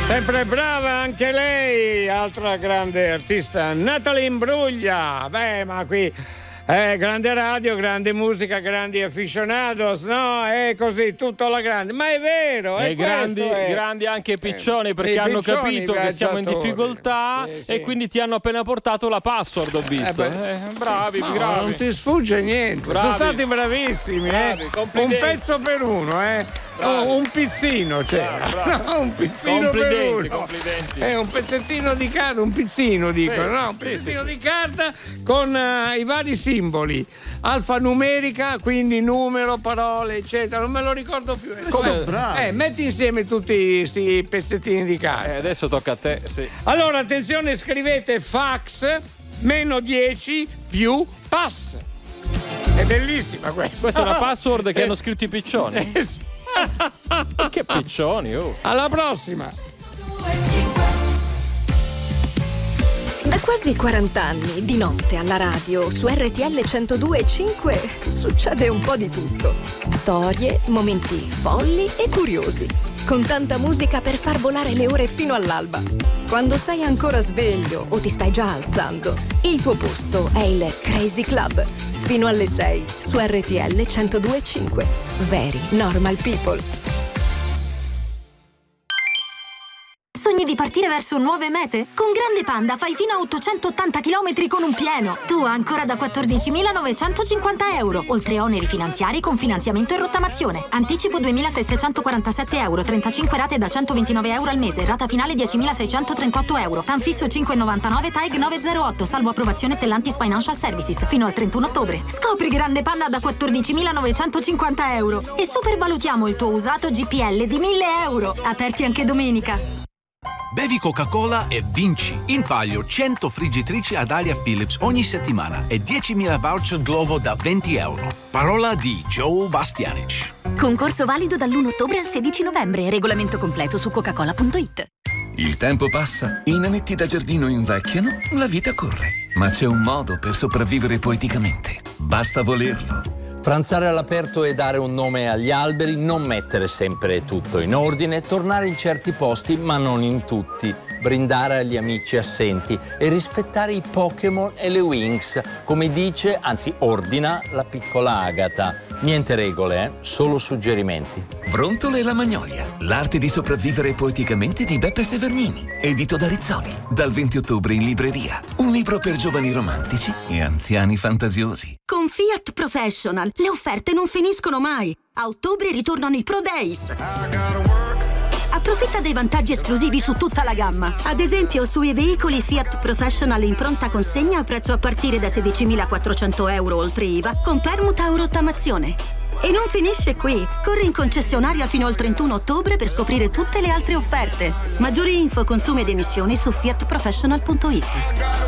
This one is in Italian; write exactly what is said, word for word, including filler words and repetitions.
Sempre brava anche lei, altra grande artista, Natalie Imbruglia. Beh, ma qui eh, grande radio, grande musica, grandi aficionados, no? È così, tutto alla grande. Ma è vero, è e grandi, è... grandi anche i piccioni, eh, perché i hanno piccioni capito che siamo in difficoltà, sì, sì. e quindi ti hanno appena portato la password, ho visto. Eh, eh, bravi, no, bravi. non ti sfugge niente. Bravi. Sono stati bravissimi, Bravi, eh? complimenti. Un pezzo per uno, eh? Bravi. Un pizzino c'era, Bravi, bravi. no, un pizzino per Complimenti, uno. complimenti. È un pezzettino di carta, un pizzino dicono, Sì, no? Un sì, pezzettino sì, di carta con uh, i vari simboli, alfanumerica, quindi numero, parole, eccetera. Non me lo ricordo più. Come? Eh, metti insieme tutti questi pezzettini di carta. Eh, adesso tocca a te, sì. Allora, attenzione, scrivete fax meno dieci più pass. È bellissima questa. Questa è una password che hanno scritto i piccioni. Eh, sì. Che piccioni, oh. Alla prossima. Da quasi quaranta anni, di notte alla radio, su R T L centodue e cinque, succede un po' di tutto. Storie, momenti folli e curiosi. Con tanta musica per far volare le ore fino all'alba. Quando sei ancora sveglio o ti stai già alzando, il tuo posto è il Crazy Club. Fino alle sei, su R T L centodue e cinque. Very Normal People. Sogni di partire verso nuove mete? Con Grande Panda fai fino a ottocentottanta chilometri con un pieno. Tu ancora da quattordicimilanovecentocinquanta euro, oltre oneri finanziari con finanziamento e rottamazione. Anticipo duemilasettecentoquarantasette euro, trentacinque rate da centoventinove euro al mese, rata finale diecimilaseicentotrentotto euro. Tanfisso cinque virgola novantanove, T A E G nove zero otto, salvo approvazione Stellantis Financial Services, fino al trentuno ottobre. Scopri Grande Panda da quattordicimilanovecentocinquanta euro e supervalutiamo il tuo usato G P L di mille euro. Aperti anche domenica. Bevi Coca-Cola e vinci! In palio cento friggitrici ad aria Philips ogni settimana e diecimila voucher Glovo da venti euro. Parola di Joe Bastianic. Concorso valido dall'primo ottobre al sedici novembre. Regolamento completo su coca-cola punto it. Il tempo passa, i nanetti da giardino invecchiano, la vita corre. Ma c'è un modo per sopravvivere poeticamente. Basta volerlo. Pranzare all'aperto e dare un nome agli alberi, non mettere sempre tutto in ordine, tornare in certi posti ma non in tutti, brindare agli amici assenti e rispettare i Pokémon e le Winx, come dice, anzi ordina, la piccola Agata. Niente regole, eh? Solo suggerimenti. Brontole e la Magnolia, l'arte di sopravvivere poeticamente di Beppe Severnini, edito da Rizzoli, dal venti ottobre in libreria. Un libro per giovani romantici e anziani fantasiosi. Con Fiat Professional le offerte non finiscono mai. A ottobre ritornano i Pro Days. Approfitta dei vantaggi esclusivi su tutta la gamma. Ad esempio, sui veicoli Fiat Professional in pronta consegna a prezzo a partire da sedicimilaquattrocento euro oltre I V A, con permuta o rottamazione. E non finisce qui. Corri in concessionaria fino al trentuno ottobre per scoprire tutte le altre offerte. Maggiori info, consumi ed emissioni su fiat professional punto it.